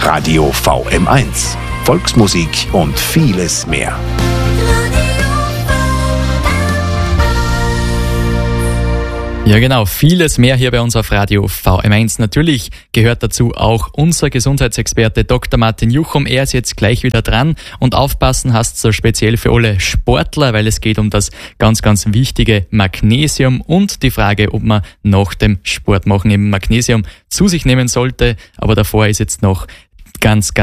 Radio VM1. Volksmusik und vieles mehr. Ja genau, vieles mehr hier bei uns auf Radio VM1. Natürlich gehört dazu auch unser Gesundheitsexperte Dr. Martin Juchum. Er ist jetzt gleich wieder dran und aufpassen hast so speziell für alle Sportler, weil es geht um das ganz, ganz wichtige Magnesium und die Frage, ob man nach dem Sport machen eben Magnesium zu sich nehmen sollte. Aber davor ist jetzt noch ganz